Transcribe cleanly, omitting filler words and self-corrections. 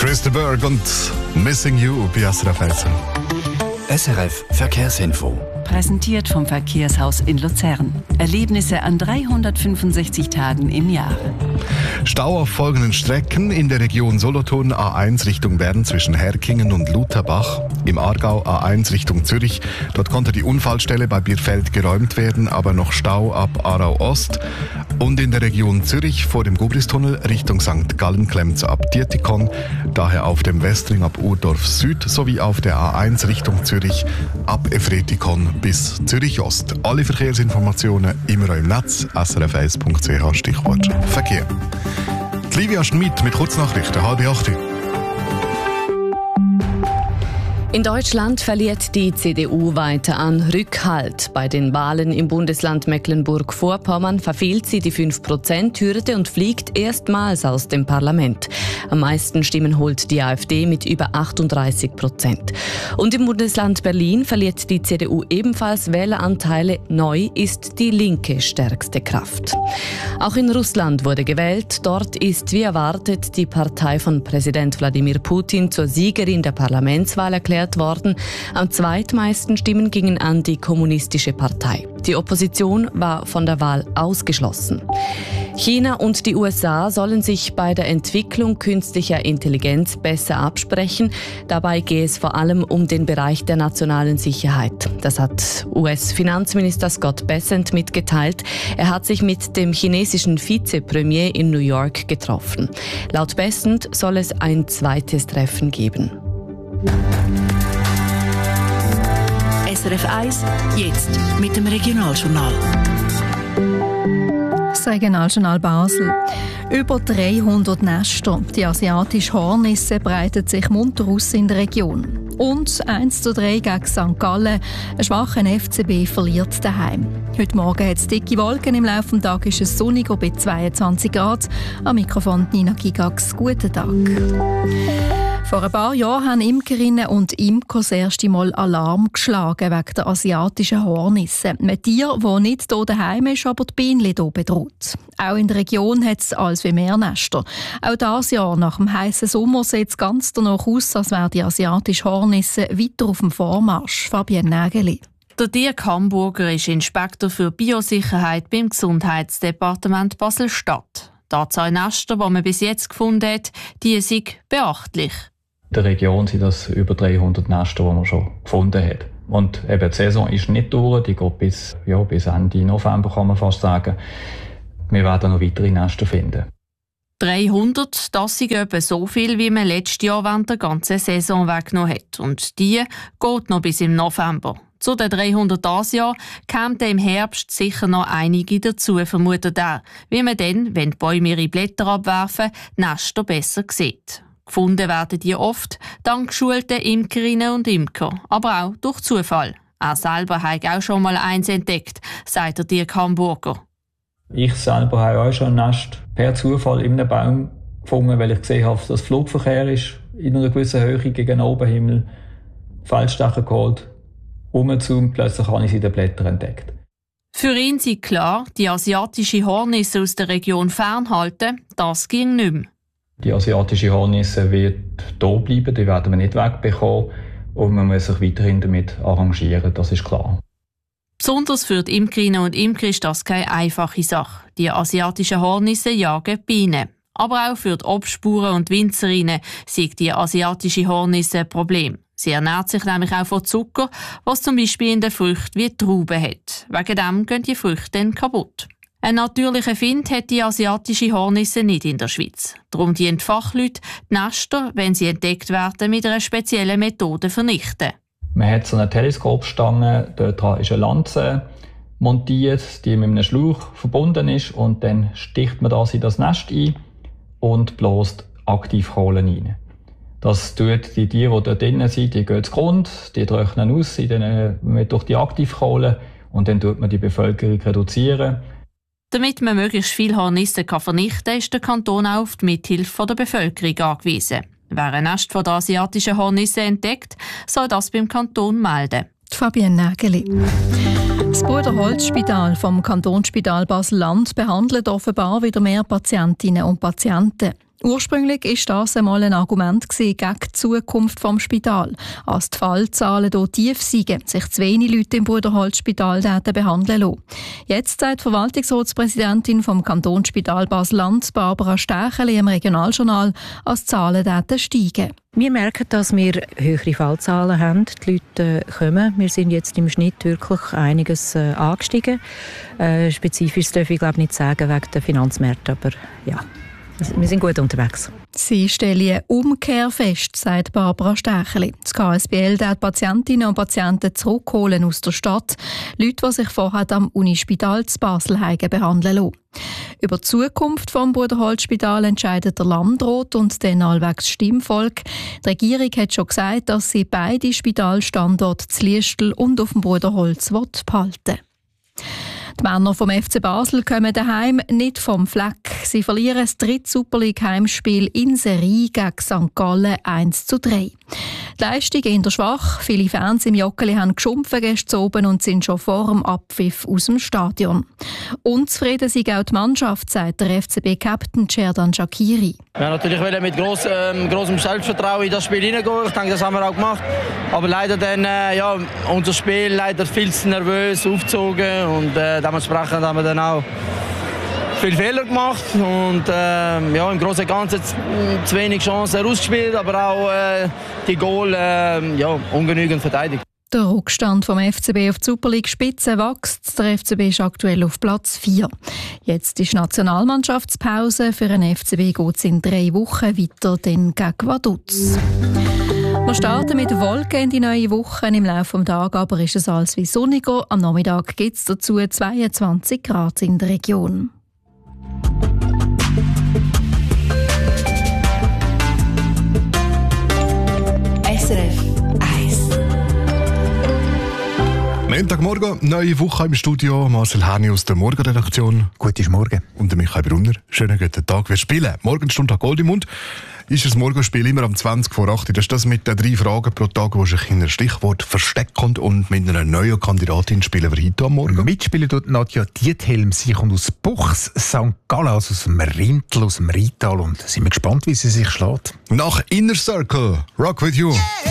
Christa Berg und Missing You bei SRF 1. SRF Verkehrsinfo. Präsentiert vom Verkehrshaus in Luzern. Erlebnisse an 365 Tagen im Jahr. Stau auf folgenden Strecken in der Region Solothurn: A1 Richtung Bern zwischen Herkingen und Lutherbach. Im Aargau A1 Richtung Zürich. Dort konnte die Unfallstelle bei Bierfeld geräumt werden, aber noch Stau ab Aarau Ost. Und in der Region Zürich vor dem Gubristunnel Richtung St. Gallen klemmt's ab Dietikon, daher auf dem Westring ab Urdorf Süd sowie auf der A1 Richtung Zürich ab Efretikon bis Zürich Ost. Alle Verkehrsinformationen immer im Netz, srf1.ch, Stichwort Verkehr. Die Livia Schmidt mit Kurznachrichten, 7:30. In Deutschland verliert die CDU weiter an Rückhalt. Bei den Wahlen im Bundesland Mecklenburg-Vorpommern verfehlt sie die 5%-Hürde und fliegt erstmals aus dem Parlament. Am meisten Stimmen holt die AfD mit über 38%. Und im Bundesland Berlin verliert die CDU ebenfalls Wähleranteile. Neu ist die Linke stärkste Kraft. Auch in Russland wurde gewählt. Dort ist wie erwartet die Partei von Präsident Wladimir Putin zur Siegerin der Parlamentswahl erklärt worden. Am zweitmeisten Stimmen gingen an die Kommunistische Partei. Die Opposition war von der Wahl ausgeschlossen. China und die USA sollen sich bei der Entwicklung künstlicher Intelligenz besser absprechen. Dabei gehe es vor allem um den Bereich der nationalen Sicherheit. Das hat US-Finanzminister Scott Bessent mitgeteilt. Er hat sich mit dem chinesischen Vizepremier in New York getroffen. Laut Bessent soll es ein zweites Treffen geben. SRF 1, jetzt mit dem Regionaljournal. Das Regionaljournal Basel. Über 300 Nester. Die asiatische Hornisse breitet sich munter aus in der Region. Und 1:3 gegen St. Gallen. Ein schwacher FCB verliert daheim. Heute Morgen hat es dicke Wolken. Im Laufe des Tages ist es sonnig bei 22 Grad. Am Mikrofon Nina Gigax. Guten Tag. Vor ein paar Jahren haben Imkerinnen und Imker das erste Mal Alarm geschlagen wegen der asiatischen Hornisse. Ein Tier, das nicht hier daheim ist, aber die Bienen hier bedroht. Auch in der Region hat es alles wie mehr Nester. Auch dieses Jahr, nach dem heißen Sommer, sieht es ganz danach aus, als wäre die asiatische Hornisse weiter auf dem Vormarsch. Fabienne Nägeli. Der Dirk Hamburger ist Inspektor für Biosicherheit beim Gesundheitsdepartement Basel-Stadt. Die Anzahl Nester, die man bis jetzt gefunden hat, die sind beachtlich. In der Region sind das über 300 Nester, die man schon gefunden hat. Und eben die Saison ist nicht durch, die geht bis Ende November, kann man fast sagen. Wir werden noch weitere Nester finden. 300, das sind etwa so viel, wie man letztes Jahr während der ganzen Saison weggenommen hat. Und die geht noch bis im November. Zu den 300 dieses Jahr kämen im Herbst sicher noch einige dazu, vermutet er, wie man dann, wenn die Bäume ihre Blätter abwerfen, die Nester besser sieht. Gefunden werden die oft dank geschulten Imkerinnen und Imker, aber auch durch Zufall. Er selber hat auch schon mal eins entdeckt, sagt der Dirk Hamburger. Ich selber habe auch schon ein Nest per Zufall in einem Baum gefunden, weil ich gesehen habe, dass Flugverkehr ist in einer gewissen Höhe gegen den Oberhimmel. Feldstecher geholt, umgezoomt, plötzlich habe ich sie in den Blättern entdeckt. Für ihn sei klar, die asiatische Hornisse aus der Region fernhalten, das ging nicht mehr. Die asiatische Hornisse wird hier bleiben, die werden wir nicht wegbekommen und man muss sich weiterhin damit arrangieren, das ist klar. Besonders für die Imkerinnen und Imker ist das keine einfache Sache. Die asiatischen Hornisse jagen Bienen. Aber auch für die Obstspuren und Winzerinnen sind die asiatische Hornisse ein Problem. Sie ernährt sich nämlich auch von Zucker, was zum Beispiel in den Früchten wie Trauben hat. Wegen dem gehen die Früchte dann kaputt. Ein natürlicher Find hat die asiatische Hornisse nicht in der Schweiz. Darum dienen die Fachleute die Nester, wenn sie entdeckt werden, mit einer speziellen Methode vernichten. Man hat so eine Teleskopstange, dort ist eine Lanze montiert, die mit einem Schlauch verbunden ist und dann sticht man das in das Nest ein und bläst Aktivkohlen rein. Das tut die Tiere, die dort drinnen sind, die gehen zu Grund, die trocknen aus durch die Aktivkohlen und dann tut man die Bevölkerung reduzieren. Damit man möglichst viele Hornissen vernichten kann, ist der Kanton auch auf die Mithilfe der Bevölkerung angewiesen. Wer ein Nest von der asiatischen Hornisse entdeckt, soll das beim Kanton melden. Fabienne Nägeli. Das Bruderholzspital vom Kantonsspital Basel-Land behandelt offenbar wieder mehr Patientinnen und Patienten. Ursprünglich war das einmal ein Argument gegen die Zukunft des Spitals, als die Fallzahlen hier tief seien, sich zu wenig Leute im Bruderholzspital behandeln lassen. Jetzt sagt die Verwaltungsratspräsidentin vom Kantonsspital Basel-Land, Barbara Stecheli, im Regionaljournal, als die Zahlen steigen. Wir merken, dass wir höhere Fallzahlen haben. Die Leute kommen. Wir sind jetzt im Schnitt wirklich einiges angestiegen. Spezifisch darf ich nicht sagen wegen der Finanzmärkte, aber ja. Wir sind gut unterwegs. Sie stellen eine Umkehr fest, sagt Barbara Stecheli. Das KSBL wird Patientinnen und Patienten zurückholen aus der Stadt. Leute, die sich vorher am Unispital zu Basel behandeln lassen. Über die Zukunft des Bruderholzspital entscheidet der Landrat und dann allwegs das Stimmvolk. Die Regierung hat schon gesagt, dass sie beide Spitalstandorte zu Liestel und auf dem Bruderholz behalten will. Die Männer vom FC Basel kommen daheim nicht vom Fleck. Sie verlieren das 3. Super League-Heimspiel in Serie gegen St. Gallen 1:3. Die Leistung eher schwach. Viele Fans im Joggeli haben geschumpfen gestern oben und sind schon vor dem Abpfiff aus dem Stadion. Unzufrieden sind auch die Mannschaft, sagt der FCB-Captain Cerdan Shaqiri. Ja, natürlich wollen wir mit grossem Selbstvertrauen in das Spiel hineingehen. Ich denke, das haben wir auch gemacht. Aber leider dann, unser Spiel leider viel zu nervös aufgezogen und dementsprechend haben wir dann auch viele Fehler gemacht und im Großen und Ganzen zu wenig Chancen herausgespielt, aber auch die Goal ungenügend verteidigt. Der Rückstand vom FCB auf die Super League-Spitze wächst. Der FCB ist aktuell auf Platz 4. Jetzt ist Nationalmannschaftspause. Für den FCB geht es in 3 Wochen weiter gegen Vaduz. Wir starten mit Wolken in die neue Woche. Im Laufe des Tages aber ist es alles wie sonniger. Am Nachmittag gibt es dazu 22 Grad in der Region. SRF 1. Montagmorgen, neue Woche im Studio. Marcel Häni aus der Morgenredaktion. Guten Morgen. Und der Michael Brunner. Schönen guten Tag. Wir spielen Morgenstunde Gold im Mund. Ist das Morgenspiel immer am 20 vor 8. Das ist das mit den 3 Fragen pro Tag, die sich in einem Stichwort verstecken. Und mit einer neuen Kandidatin spielen wir heute am Morgen. Mitspielen tut Nadja Diethelm. Sie kommt aus Buchs, St. Gallen, also aus dem Rintel, aus dem Rheintal. Und sind wir gespannt, wie sie sich schlägt. Nach Inner Circle, Rock With You. Yeah.